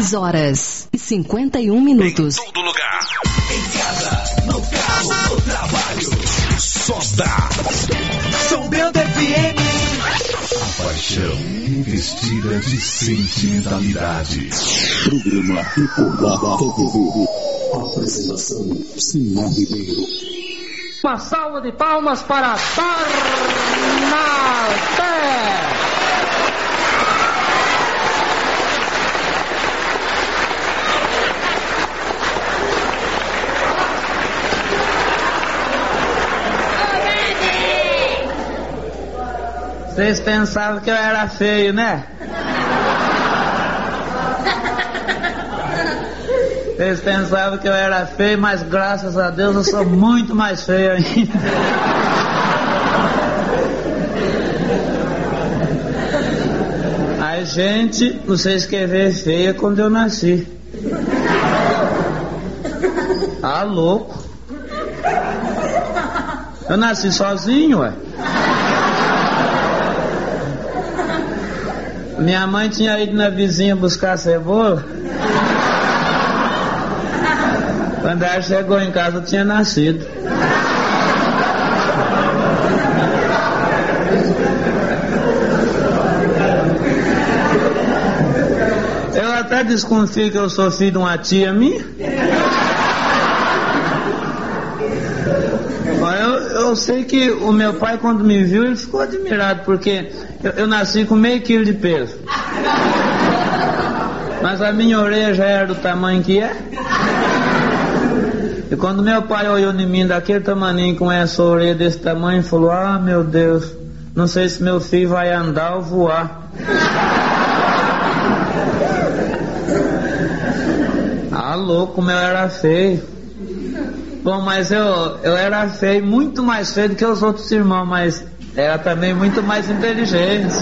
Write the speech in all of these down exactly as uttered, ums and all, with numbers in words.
dez horas e cinquenta e um minutos. Em todo lugar. Em casa, no carro, no trabalho. Só dá. São Bento F M. A paixão revestida de sentimentalidade. Programa Recordada T V. Apresentação Simão Ribeiro. Uma salva de palmas para Tarnaté. Vocês pensavam que eu era feio, né? Vocês pensavam que eu era feio, mas graças a Deus eu sou muito mais feio ainda. A gente, vocês querem ver feia quando eu nasci. Ah, louco. Eu nasci sozinho, ué. Minha mãe tinha ido na vizinha buscar cebola. Quando ela chegou em casa, eu tinha nascido. Eu até desconfio que eu sou filho de uma tia minha. Eu, eu sei que o meu pai, quando me viu, ele ficou admirado, porque eu, eu nasci com meio quilo de peso. Mas a minha orelha já era do tamanho que é. E quando meu pai olhou em mim daquele tamaninho com essa orelha desse tamanho, falou: ah, meu Deus, não sei se meu filho vai andar ou voar. Ah, louco, como eu era feio. Bom, mas eu, eu era feio, muito mais feio do que os outros irmãos, mas era também muito mais inteligente.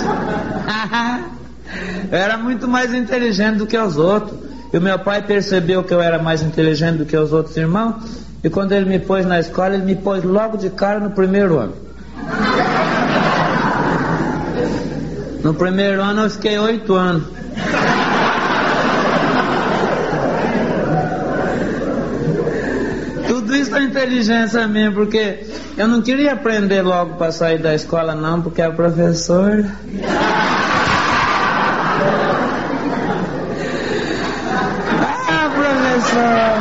Eu era muito mais inteligente do que os outros. E o meu pai percebeu que eu era mais inteligente do que os outros irmãos, e quando ele me pôs na escola, ele me pôs logo de cara no primeiro ano. No primeiro ano eu fiquei oito anos. Tudo isso é inteligência minha, porque eu não queria aprender logo para sair da escola não, porque a professora... Ah, professora...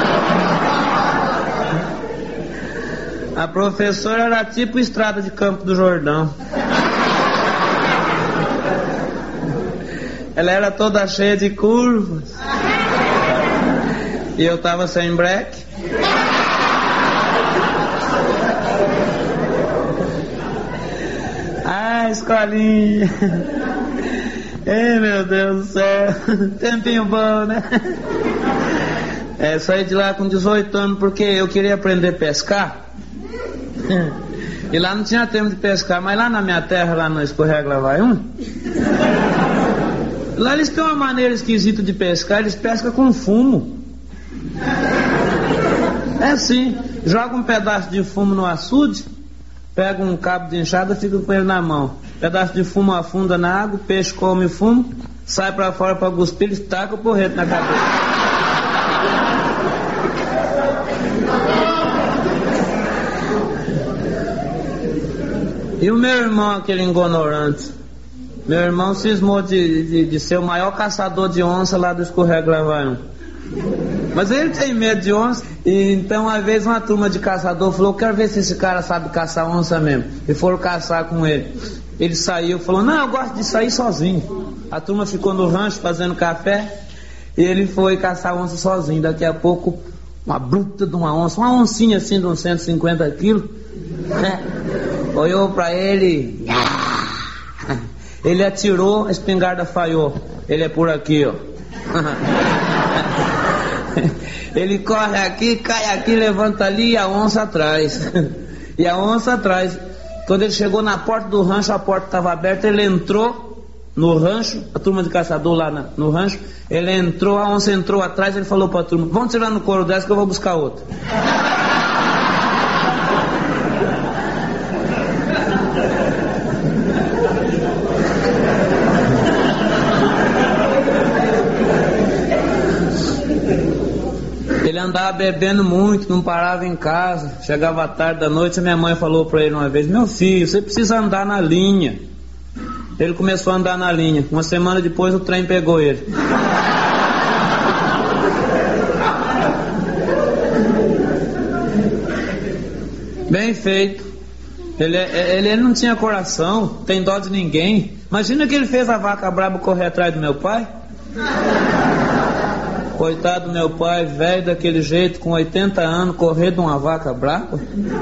A professora era tipo Estrada de Campo do Jordão. Ela era toda cheia de curvas. E eu tava sem breque. Ah, escolinha. Ei, meu Deus do céu. Tempinho bom, né? É, saí de lá com dezoito anos porque eu queria aprender a pescar. E lá não tinha tempo de pescar, mas lá na minha terra, lá no Escorrega Lavaium, lá eles têm uma maneira esquisita de pescar, eles pescam com fumo. É assim, joga um pedaço de fumo no açude, pega um cabo de enxada e fica com ele na mão. Pedaço de fumo afunda na água, o peixe come o fumo, sai pra fora pra cuspir, eles tacam o porrete na cabeça. E o meu irmão, aquele ignorante, meu irmão cismou de, de, de ser o maior caçador de onça lá do Escorrega Lavaium. Mas ele tem medo de onça. E então uma vez uma turma de caçador falou: quero ver se esse cara sabe caçar onça mesmo. E foram caçar com ele. Ele saiu, falou: não, eu gosto de sair sozinho. A turma ficou no rancho fazendo café, e ele foi caçar onça sozinho. Daqui a pouco, uma bruta de uma onça, uma oncinha assim de uns cento e cinquenta quilos, né? Olhou pra ele, ele atirou, a espingarda falhou. Ele é por aqui, ó. Ele corre aqui, cai aqui, levanta ali, e a onça atrás. E a onça atrás. Quando ele chegou na porta do rancho, a porta estava aberta, ele entrou no rancho, a turma de caçador lá na, no rancho, ele entrou, a onça entrou atrás, ele falou pra turma: vamos tirar no couro dessa que eu vou buscar outra. Ele andava bebendo muito, não parava em casa. Chegava tarde da noite, a minha mãe falou pra ele uma vez: meu filho, você precisa andar na linha. Ele começou a andar na linha. Uma semana depois o trem pegou ele. Bem feito. Ele, ele, ele não tinha coração, tem dó de ninguém. Imagina que ele fez a vaca braba correr atrás do meu pai. Coitado do meu pai, velho daquele jeito, com oitenta anos, correr de uma vaca braba.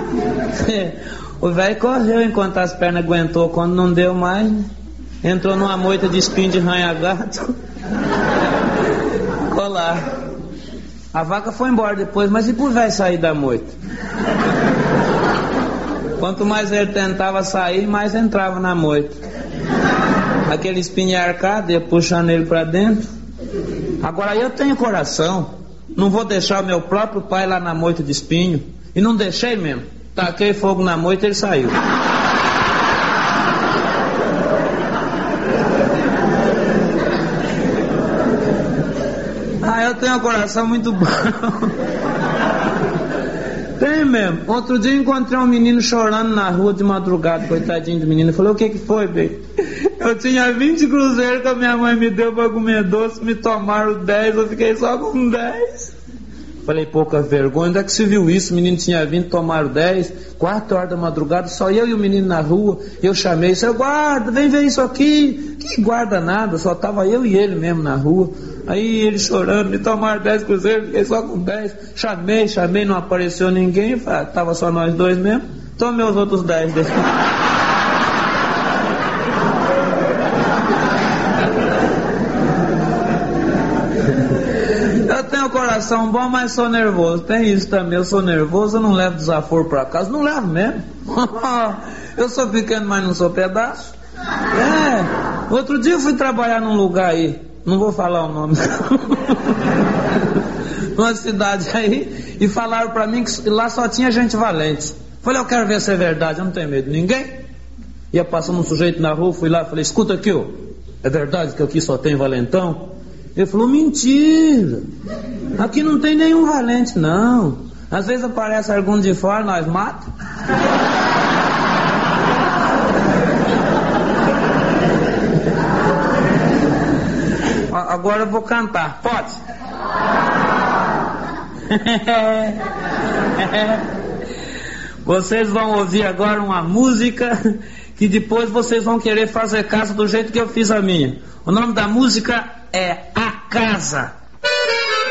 O velho correu enquanto as pernas aguentou. Quando não deu mais, né? Entrou numa moita de espinho de ranha-gato. Ficou lá. A vaca foi embora depois, mas e pro velho sair da moita? Quanto mais ele tentava sair, mais entrava na moita. Aquele espinho arcado ia puxando ele pra dentro. Agora eu tenho coração, não vou deixar o meu próprio pai lá na moita de espinho. E não deixei mesmo. Taquei fogo na moita e ele saiu. Ah, eu tenho um coração muito bom. Tem mesmo. Outro dia encontrei um menino chorando na rua de madrugada, coitadinho do menino. Eu falei: o que que foi, bem? Eu tinha vinte cruzeiros que a minha mãe me deu pra comer doce, me tomaram dez, eu fiquei só com dez. Falei: pouca vergonha, onde é que se viu isso? O menino tinha vinte, tomaram dez, quatro horas da madrugada, só eu e o menino na rua. Eu chamei: seu guarda, vem ver isso aqui. Que guarda nada, só tava eu e ele mesmo na rua. Aí ele chorando, me tomaram dez cruzeiros, fiquei só com dez. Chamei, chamei, não apareceu ninguém, tava só nós dois mesmo. Tomei os outros dez dele. Eu tenho coração bom, mas sou nervoso. Tem isso também, eu sou nervoso, eu não levo desaforo pra casa. Não levo mesmo. Eu sou pequeno, mas não sou pedaço. É, outro dia eu fui trabalhar num lugar aí, não vou falar o nome, numa cidade aí, e falaram pra mim que lá só tinha gente valente. Falei: eu quero ver se é verdade, eu não tenho medo de ninguém. Ia passando um sujeito na rua, fui lá, falei: escuta aqui, ó, é verdade que aqui só tem valentão? Ele falou: mentira, aqui não tem nenhum valente não. Às vezes aparece algum de fora, nós matamos. Agora eu vou cantar, pode? Vocês vão ouvir agora uma música que depois vocês vão querer fazer casa do jeito que eu fiz a minha. O nome da música é A Casa.